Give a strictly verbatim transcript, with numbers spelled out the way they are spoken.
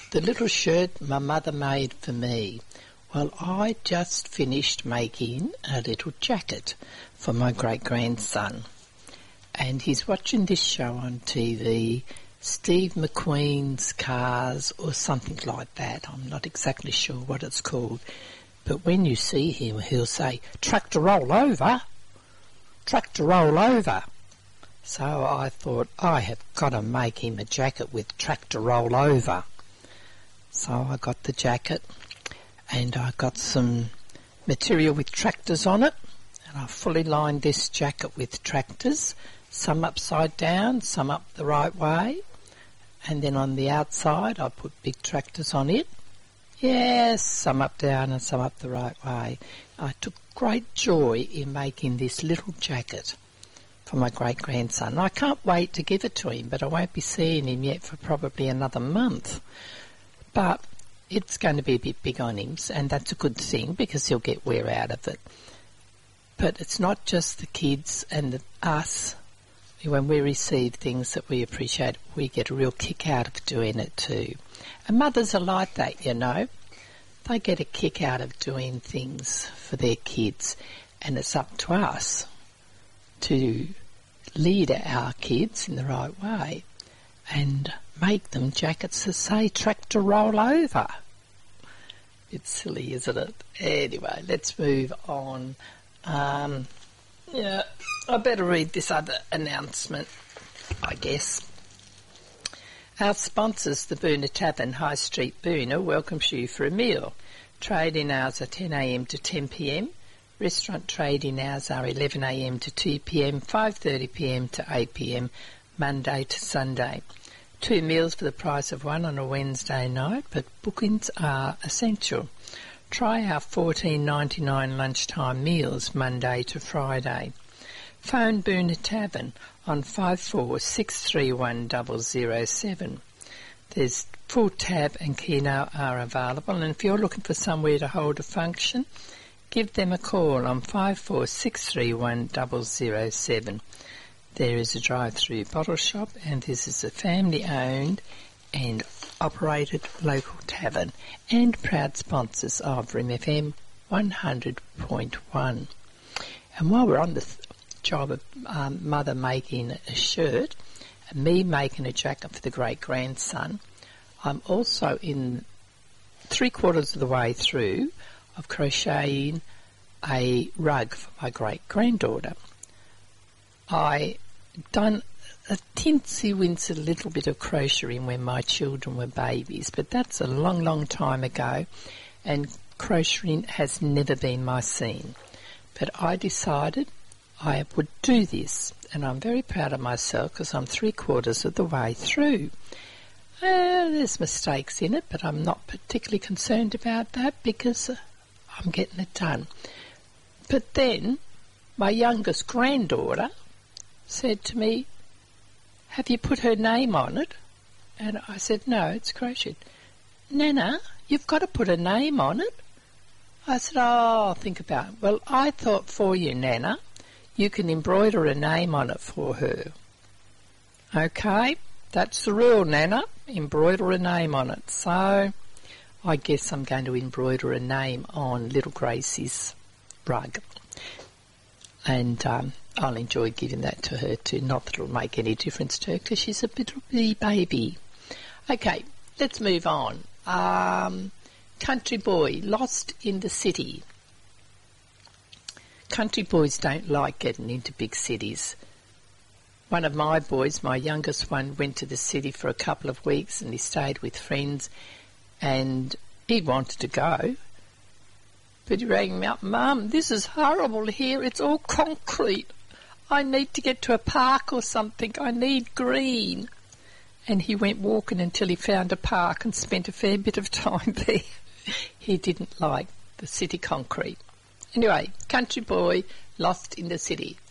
The little shirt my mother made for me. Well, I just finished making a little jacket for my great-grandson. And he's watching this show on T V, Steve McQueen's Cars or something like that. I'm not exactly sure what it's called. But when you see him, he'll say, "Tractor roll over, tractor roll over." So I thought, I have got to make him a jacket with tractor roll over. So I got the jacket and I got some material with tractors on it, and I fully lined this jacket with tractors, some upside down, some up the right way, and then on the outside I put big tractors on it. Yes, some up down and some up the right way. I took great joy in making this little jacket for my great-grandson. I can't wait to give it to him, but I won't be seeing him yet for probably another month. But it's going to be a bit big on him, and that's a good thing because he'll get wear out of it. But it's not just the kids and the, us. When we receive things that we appreciate, we get a real kick out of doing it too. And mothers are like that, you know. They get a kick out of doing things for their kids, and it's up to us to lead our kids in the right way and make them jackets that say tractor roll over. It's silly, isn't it? Anyway, let's move on. Um, yeah, I better read this other announcement, I guess. Our sponsors, the Boona Tavern, High Street, Boona, welcomes you for a meal. Trade-in hours are ten a m to ten p m. Restaurant trade-in hours are eleven a m to two p m, five thirty p m to eight p m, Monday to Sunday. Two meals for the price of one on a Wednesday night, but bookings are essential. Try our fourteen ninety-nine lunchtime meals Monday to Friday. Phone Boona Tavern on five four six three one zero zero seven. There's full tab and keno are available, and if you're looking for somewhere to hold a function, give them a call on five four six three one zero zero seven. There is a drive-through bottle shop, and this is a family-owned and operated local tavern and proud sponsors of R I M F M one hundred point one. And while we're on the th- job of um, mother making a shirt and me making a jacket for the great-grandson, I'm also in three-quarters of the way through of crocheting a rug for my great-granddaughter. I done a tinsy-wincy little bit of crocheting when my children were babies, but that's a long, long time ago, and crocheting has never been my scene. But I decided I would do this, and I'm very proud of myself because I'm three-quarters of the way through. Uh, there's mistakes in it, but I'm not particularly concerned about that because uh, I'm getting it done. But then my youngest granddaughter said to me, "Have you put her name on it?" And I said, "No, it's crocheted." "Nana, you've got to put a name on it." I said, "Oh, I'll think about it." "Well, I thought for you, Nana, you can embroider a name on it for her." "Okay, that's the rule, Nana. Embroider a name on it." So I guess I'm going to embroider a name on little Gracie's rug. And um, I'll enjoy giving that to her too. Not that it'll make any difference to her because she's a little wee baby. Okay, let's move on. Um, country boy, lost in the city. Country boys don't like getting into big cities. One of my boys, my youngest one, went to the city for a couple of weeks and he stayed with friends and he wanted to go. But he rang me up, "Mum, this is horrible here. It's all concrete. I need to get to a park or something. I need green." And he went walking until he found a park and spent a fair bit of time there. He didn't like the city concrete. Anyway, country boy lost in the city.